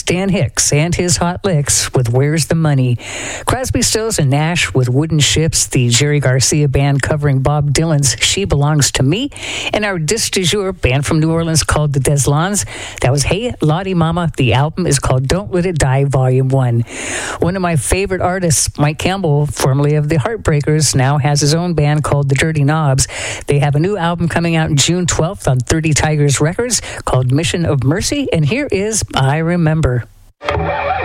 Stan Hicks and his Hot Licks with Where's the Money. Crosby, Stills and Nash with Wooden Ships. The Jerry Garcia band covering Bob Dylan's She Belongs to Me. And our disc du jour band from New Orleans called the Deslons. That was Hey Lottie Mama. The album is called Don't Let It Die Volume 1. One of my favorite artists, Mike Campbell, formerly of the Heartbreakers, now has his own band called the Dirty Knobs. They have a new album coming out June 12th on 30 Tigers Records called Mission of Mercy. And here is I Remember.